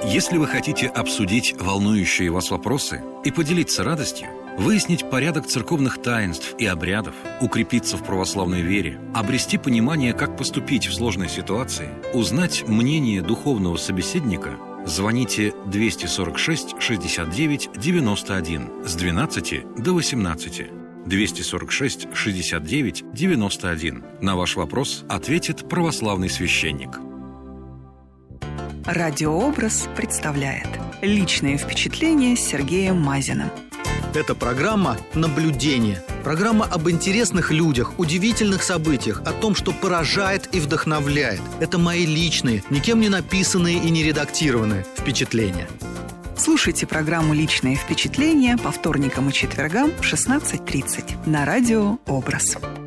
Если вы хотите обсудить волнующие вас вопросы и поделиться радостью, выяснить порядок церковных таинств и обрядов, укрепиться в православной вере, обрести понимание, как поступить в сложной ситуации, узнать мнение духовного собеседника, звоните 246 69 91 с 12 до 18. 246 69 91. На ваш вопрос ответит православный священник. Радиообраз представляет «Личные впечатления» с Сергеем Мазиным. Это программа «Наблюдение». Программа об интересных людях, удивительных событиях, о том, что поражает и вдохновляет. Это мои личные, никем не написанные и не редактированные впечатления. Слушайте программу «Личные впечатления» по вторникам и четвергам в 16:30 на радио «Образ».